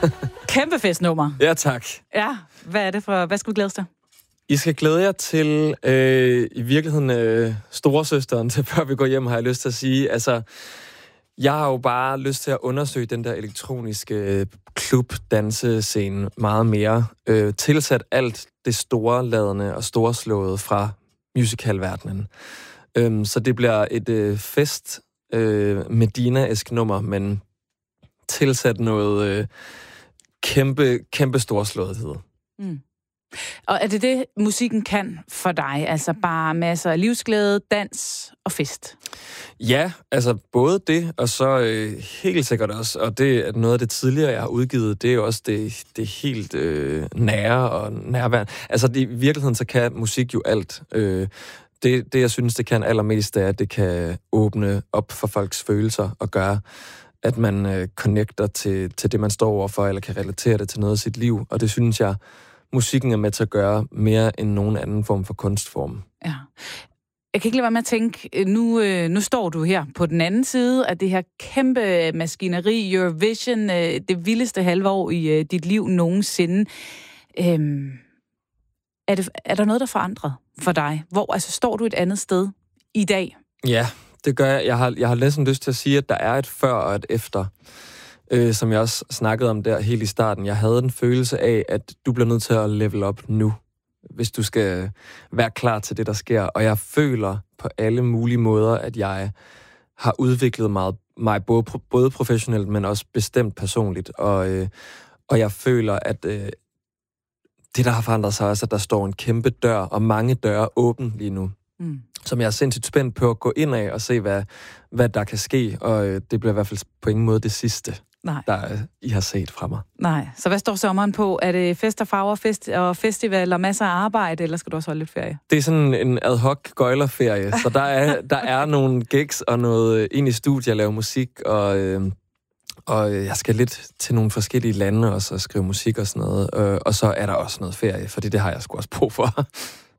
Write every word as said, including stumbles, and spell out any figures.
Kæmpe festnummer. Ja, tak. Ja, hvad er det for... Hvad skal du glæde dig? I skal glæde jer til, øh, i virkeligheden, øh, storesøsteren, til før vi går hjem, har jeg lyst til at sige. Altså, jeg har jo bare lyst til at undersøge den der elektroniske øh, klub-dansescene meget mere. Øh, tilsat alt det storladende og storslåede fra musicalverdenen. Øh, så det bliver et øh, fest øh, Medina-esk nummer, men tilsat noget øh, kæmpe, kæmpe storslåethed. Mm. Og er det det, musikken kan for dig? Altså bare masser af livsglæde, dans og fest? Ja, altså både det, og så øh, helt sikkert også, og det er noget af det tidligere, jeg har udgivet, det er jo også det, det helt øh, nære og nærværende. Altså det, i virkeligheden, så kan musik jo alt. Øh, det, det, jeg synes, det kan allermest, er, at det kan åbne op for folks følelser og gøre, at man øh, connecter til, til det, man står overfor, eller kan relatere det til noget af sit liv. Og det synes jeg, musikken er med til at gøre mere end nogen anden form for kunstform. Ja. Jeg kan ikke lade være med at tænke, nu, øh, nu står du her på den anden side af det her kæmpe maskineri, Eurovision, øh, det vildeste halve år i øh, dit liv nogensinde. Øhm, er, det, er der noget, der forandrer for dig? Hvor altså, står du et andet sted i dag? Ja, det gør jeg. Jeg har, jeg har næsten lyst til at sige, at der er et før og et efter. Øh, som jeg også snakkede om der helt i starten. Jeg havde en følelse af, at du bliver nødt til at level op nu, hvis du skal være klar til det, der sker. Og jeg føler på alle mulige måder, at jeg har udviklet meget, mig både, både professionelt, men også bestemt personligt. Og, øh, og jeg føler, at øh, det, der har forandret sig, også, at der står en kæmpe dør, og mange døre åbne lige nu. Mm. Som jeg er sindssygt spændt på at gå ind af og se, hvad, hvad der kan ske. Og øh, det bliver i hvert fald på ingen måde det sidste. Nej. Der I har set fra mig. Nej. Så hvad står sommeren på? Er det fest og farver fest og festival og masser af arbejde, eller skal du også holde lidt ferie? Det er sådan en ad hoc gøjlerferie, så der er, der er nogle gigs og noget ind i studiet at lave musik, og, øh, og jeg skal lidt til nogle forskellige lande også og skrive musik og sådan noget. Øh, og så er der også noget ferie, fordi det har jeg sgu også brug for.